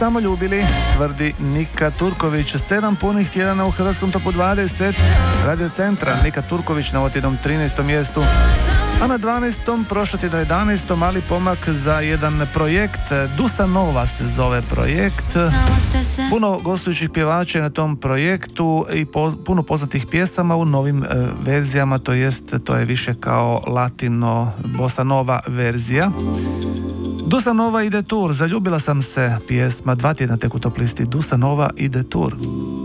samo ljubili, tvrdi Nika Turković. 7 punih tjedana u Hrvatskom topu 20 Radio Centra. Nika Turković na ovotjednom 13. mjestu. A na 12. prošlo tjedno 11. mali pomak za jedan projekt. Dusa Nova se zove projekt. Puno gostujućih pjevača na tom projektu i puno poznatih pjesama u novim verzijama, to je više kao latino bossa nova verzija. Dusa Nova ide tur, zaljubila sam se, pjesma 2 tjedna tek u top listi. Dusa Nova ide tur.